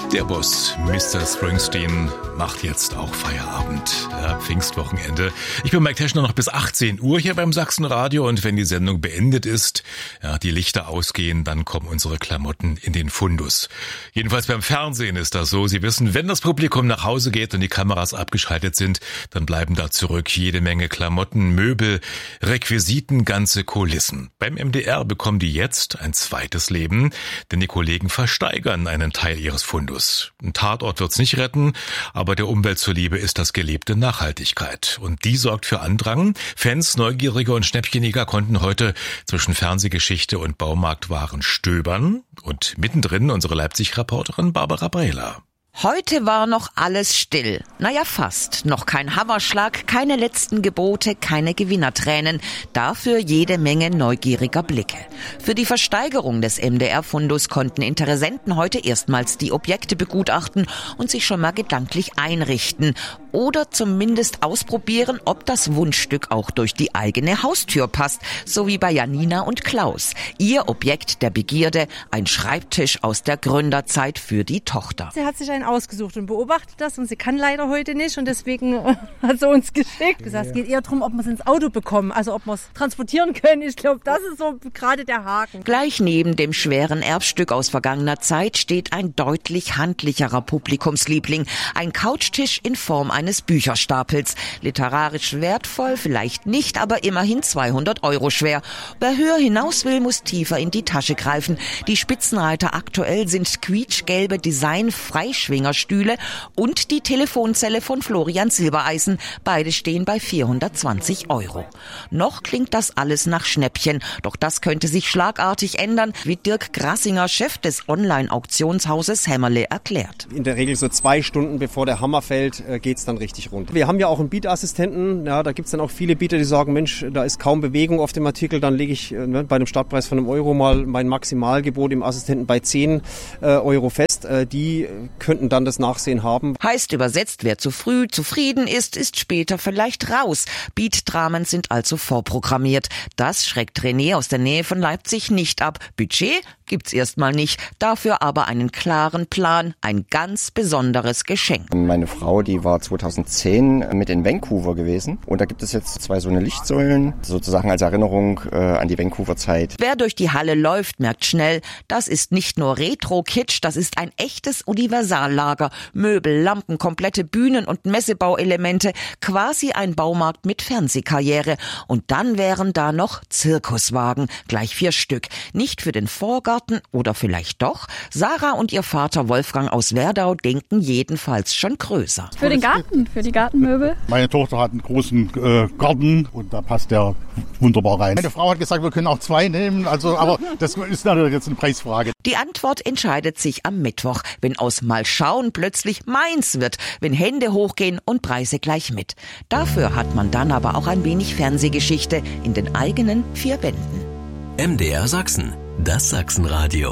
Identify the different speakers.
Speaker 1: Der Boss, Mr. Springsteen, macht jetzt auch Feierabend. Ja, Pfingstwochenende. Ich bin Mike Teschner noch bis 18 Uhr hier beim Sachsenradio und wenn die Sendung beendet ist, ja, die Lichter ausgehen, dann kommen unsere Klamotten in den Fundus. Jedenfalls beim Fernsehen ist das so. Sie wissen, wenn das Publikum nach Hause geht und die Kameras abgeschaltet sind, dann bleiben da zurück jede Menge Klamotten, Möbel, Requisiten, ganze Kulissen. Beim MDR bekommen die jetzt ein zweites Leben, denn die Kollegen versteigern einen Teil ihres Fundus. Ein Tatort wird's nicht retten, aber der Umwelt zuliebe ist das gelebte Nachhaltigkeit. Und die sorgt für Andrang. Fans, Neugierige und Schnäppchenjäger konnten heute zwischen Fernsehgeschichte und Baumarktwaren stöbern. Und mittendrin unsere Leipzig-Reporterin Barbara Brehler.
Speaker 2: Heute war noch alles still. Naja, fast. Noch kein Hammerschlag, keine letzten Gebote, keine Gewinnertränen. Dafür jede Menge neugieriger Blicke. Für die Versteigerung des MDR-Fundus konnten Interessenten heute erstmals die Objekte begutachten und sich schon mal gedanklich einrichten. Oder zumindest ausprobieren, ob das Wunschstück auch durch die eigene Haustür passt. So wie bei Janina und Klaus. Ihr Objekt der Begierde, ein Schreibtisch aus der Gründerzeit für die Tochter.
Speaker 3: Sie hat sich einen ausgesucht und beobachtet das und sie kann leider heute nicht und deswegen hat sie uns geschickt. Es geht eher darum, ob wir es ins Auto bekommen, also ob wir es transportieren können. Ich glaube, das ist so gerade der Haken.
Speaker 2: Gleich neben dem schweren Erbstück aus vergangener Zeit steht ein deutlich handlicherer Publikumsliebling. Ein Couchtisch in Form eines Bücherstapels. Literarisch wertvoll, vielleicht nicht, aber immerhin 200 € schwer. Wer höher hinaus will, muss tiefer in die Tasche greifen. Die Spitzenreiter aktuell sind quietschgelbe Design-Freischwingerstühle und die Telefonzelle von Florian Silbereisen. Beide stehen bei 420 €. Noch klingt das alles nach Schnäppchen, doch das könnte sich schlagartig ändern, wie Dirk Grassinger, Chef des Online-Auktionshauses Hämmerle, erklärt.
Speaker 4: In der Regel so 2 Stunden bevor der Hammer fällt, geht's dann richtig rund. Wir haben ja auch einen Bietassistenten, ja, da gibt's dann auch viele Bieter, die sagen, Mensch, da ist kaum Bewegung auf dem Artikel, dann lege ich bei einem Startpreis von €1 mal mein Maximalgebot im Assistenten bei 10 € fest. Die könnten dann das Nachsehen haben.
Speaker 2: Heißt übersetzt, wer zu früh zufrieden ist, ist später vielleicht raus. Beat-Dramen sind also vorprogrammiert. Das schreckt René aus der Nähe von Leipzig nicht ab. Budget gibt's erstmal nicht, dafür aber einen klaren Plan, ein ganz besonderes Geschenk.
Speaker 5: Meine Frau, die war 2010 mit in Vancouver gewesen und da gibt es jetzt 2 so eine Lichtsäulen, sozusagen als Erinnerung an die Vancouver-Zeit.
Speaker 2: Wer durch die Halle läuft, merkt schnell, das ist nicht nur Retro-Kitsch, das ist ein echtes Universallager. Möbel, Lampen, komplette Bühnen- und Messebauelemente, quasi ein Baumarkt mit Fernsehkarriere. Und dann wären da noch Zirkuswagen, gleich 4 Stück. Nicht für den Vorgarten oder vielleicht doch? Sarah und ihr Vater Wolfgang aus Werdau denken jedenfalls schon größer.
Speaker 6: Für den Garten, für die Gartenmöbel.
Speaker 7: Meine Tochter hat einen großen Garten und da passt der wunderbar rein. Meine Frau hat gesagt, wir können auch 2 nehmen, aber das ist natürlich jetzt eine Preisfrage.
Speaker 2: Die Antwort entscheidet sich am Mittwoch, wenn aus Mal schauen plötzlich meins wird, wenn Hände hochgehen und Preise gleich mit. Dafür hat man dann aber auch ein wenig Fernsehgeschichte in den eigenen 4 Wänden.
Speaker 8: MDR Sachsen, das Sachsenradio.